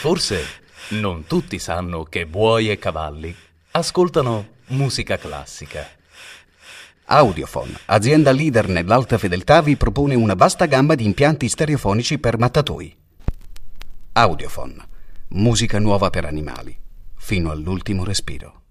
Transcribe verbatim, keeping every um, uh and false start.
Forse non tutti sanno che buoi e cavalli ascoltano musica classica. Audiofon, azienda leader nell'alta fedeltà, vi propone una vasta gamma di impianti stereofonici per mattatoi. Audiofon, musica nuova per animali, fino all'ultimo respiro.